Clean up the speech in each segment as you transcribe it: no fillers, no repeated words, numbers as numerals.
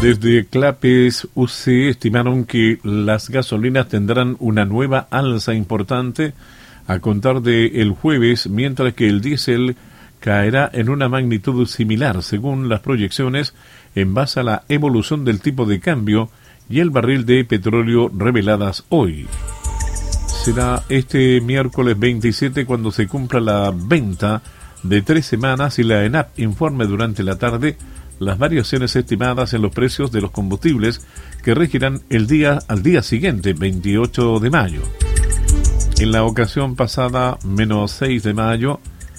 Desde Clapes UC estimaron que las gasolinas tendrán una nueva alza importante a contar del jueves, mientras que el diésel caerá en una magnitud similar, según las proyecciones, en base a la evolución del tipo de cambio y el barril de petróleo reveladas hoy. Será este miércoles 27 cuando se cumpla la venta de 3 semanas y la ENAP informe durante la tarde las variaciones estimadas en los precios de los combustibles que regirán al día siguiente, 28 de mayo. En la ocasión pasada, menos 6 de mayo,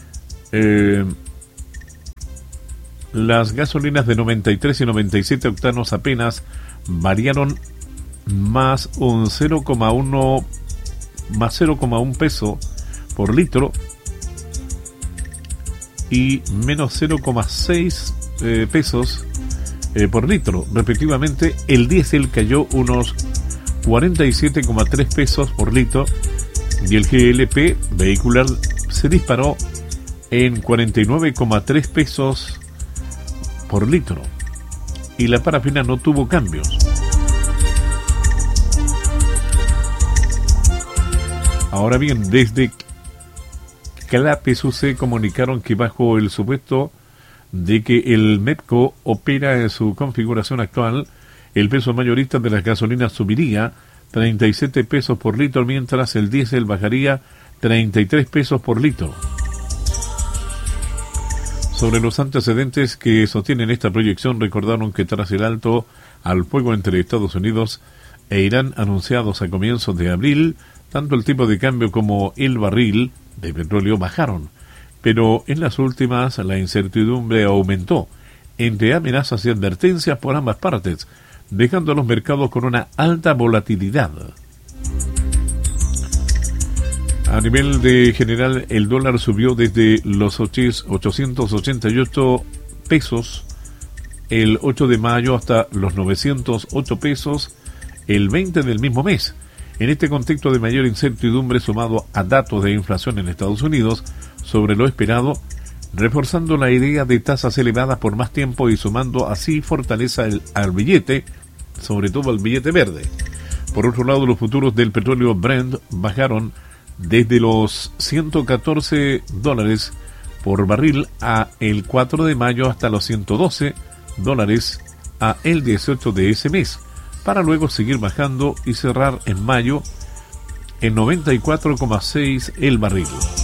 las gasolinas de 93 y 97 octanos apenas variaron más 0,1 peso por litro y menos 0,6 pesos por litro. Respectivamente, el diésel cayó unos 47,3 pesos por litro y el GLP vehicular se disparó en 49,3 pesos por litro y la parafina no tuvo cambios. Ahora bien, desde Clapes UC comunicaron que bajo el supuesto de que el MEPCO opera en su configuración actual, el peso mayorista de las gasolinas subiría 37 pesos por litro, mientras el diésel bajaría 33 pesos por litro. Sobre los antecedentes que sostienen esta proyección, recordaron que tras el alto al fuego entre Estados Unidos e Irán anunciados a comienzos de abril, tanto el tipo de cambio como el barril de petróleo bajaron, pero en las últimas la incertidumbre aumentó entre amenazas y advertencias por ambas partes, dejando a los mercados con una alta volatilidad. A nivel de general, el dólar subió desde los 888 pesos el 8 de mayo hasta los 908 pesos el 20 del mismo mes. En este contexto de mayor incertidumbre sumado a datos de inflación en Estados Unidos sobre lo esperado, reforzando la idea de tasas elevadas por más tiempo y sumando así fortaleza al billete, sobre todo al billete verde. Por otro lado, los futuros del petróleo Brent bajaron desde los $114 por barril a el 4 de mayo hasta los $112 a el 18 de ese mes, para luego seguir bajando y cerrar en mayo en 94,6 el barril.